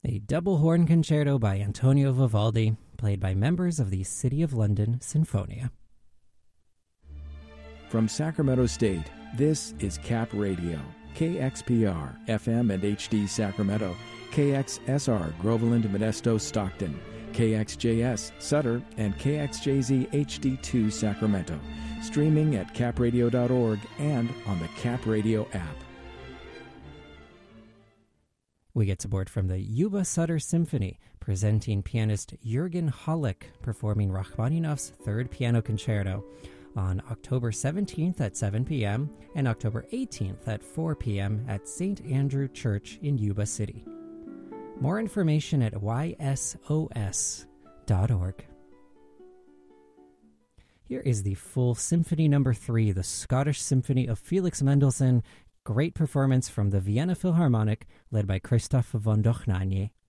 A double horn concerto by Antonio Vivaldi, played by members of the City of London Sinfonia. From Sacramento State, this is Cap Radio, KXPR, FM and HD Sacramento, KXSR, Groveland, Modesto, Stockton, KXJS, Sutter, and KXJZ HD2 Sacramento, streaming at capradio.org and on the Cap Radio app. We get support from the Yuba Sutter Symphony, presenting pianist Jürgen Hollick performing Rachmaninoff's Third Piano Concerto on October 17th at 7 p.m. and October 18th at 4 p.m. at St. Andrew Church in Yuba City. More information at ysos.org. Here is the full Symphony No. 3, the Scottish Symphony of Felix Mendelssohn. Great performance from the Vienna Philharmonic, led by Christoph von Dohnanyi.